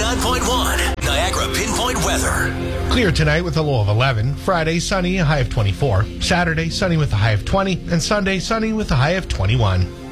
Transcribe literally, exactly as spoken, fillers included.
ninety-nine point one, Niagara Pinpoint Weather. Clear tonight with a low of eleven. Friday, sunny, a high of twenty-four. Saturday, sunny with a high of twenty. And Sunday, sunny with a high of twenty-one.